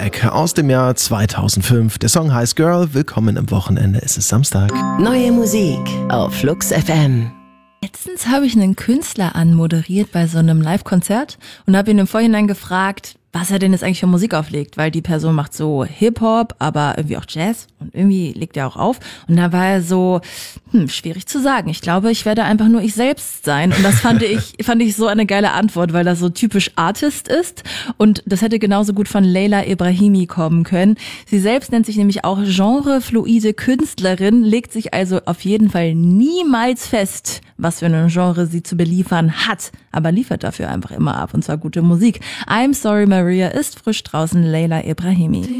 Track aus dem Jahr 2005. Der Song heißt Girl. Willkommen im Wochenende. Es ist Samstag. Neue Musik auf Flux FM. Letztens habe ich einen Künstler anmoderiert bei so einem Live-Konzert und habe ihn im Vorhinein gefragt, was er denn jetzt eigentlich für Musik auflegt, weil die Person macht so Hip-Hop, aber irgendwie auch Jazz und irgendwie legt er auch auf. Und da war er so, schwierig zu sagen. Ich glaube, ich werde einfach nur ich selbst sein. Und das fand ich so eine geile Antwort, weil das so typisch Artist ist. Und das hätte genauso gut von Leila Ebrahimi kommen können. Sie selbst nennt sich nämlich auch genrefluide Künstlerin, legt sich also auf jeden Fall niemals fest, was für ein Genre sie zu beliefern hat, aber liefert dafür einfach immer ab, und zwar gute Musik. I'm Sorry Maria ist frisch draußen, Leila Ebrahimi.